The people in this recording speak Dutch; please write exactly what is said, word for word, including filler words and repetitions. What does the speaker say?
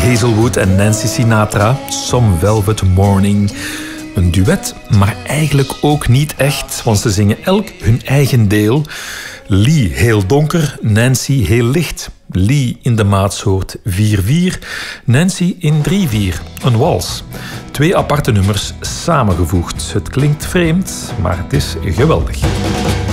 Hazelwood en Nancy Sinatra, Some Velvet Morning. Een duet, maar eigenlijk ook niet echt, want ze zingen elk hun eigen deel. Lee heel donker, Nancy heel licht. Lee in de maatsoort vier vier, Nancy in drie vier. Een wals. Twee aparte nummers samengevoegd. Het klinkt vreemd, maar het is geweldig.